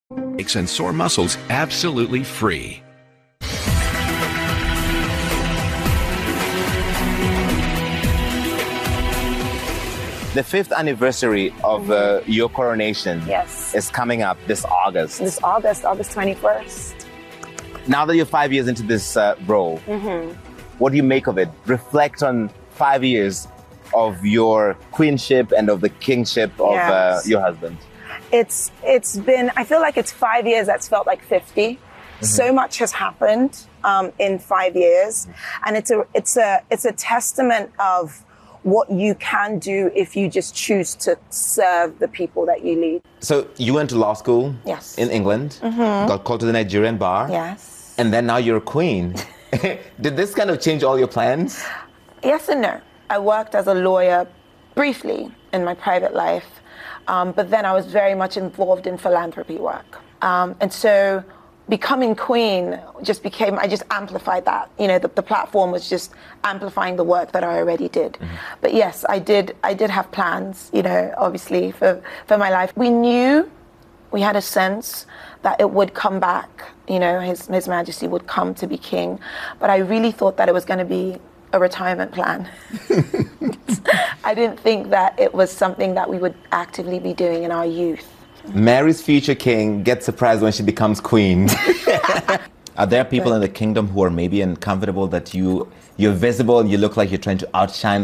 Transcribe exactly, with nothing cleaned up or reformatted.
aches and sore muscles absolutely free. The fifth anniversary of uh, your coronation Yes. is coming up this August. This August, August twenty-first. Now that you're five years into this uh, role, Mm-hmm. what do you make of it? Reflect on five years of your queenship and of the kingship of Yes. uh, your husband. It's it's been, I feel like it's five years that's felt like fifty. Mm-hmm. So much has happened um, in five years. And it's a it's a it's a testament of what you can do if you just choose to serve the people that you lead. So you went to law school Yes. in England, Mm-hmm. got called to the Nigerian bar, Yes. and then now you're a queen. Did this kind of change all your plans? Yes and no. I worked as a lawyer briefly in my private life, um, but then I was very much involved in philanthropy work. Um, and so becoming queen just became, I just amplified that. You know, the, the platform was just amplifying the work that I already did. Mm-hmm. But yes, I did I did have plans, you know, obviously for, for my life. We knew, we had a sense that it would come back, you know, His, His Majesty would come to be king. But I really thought that it was going to be a retirement plan. I didn't think that it was something that we would actively be doing in our youth. Mary's future king gets surprised when she becomes queen. Are there people in the kingdom who are maybe uncomfortable that you, you're visible and you look like you're trying to outshine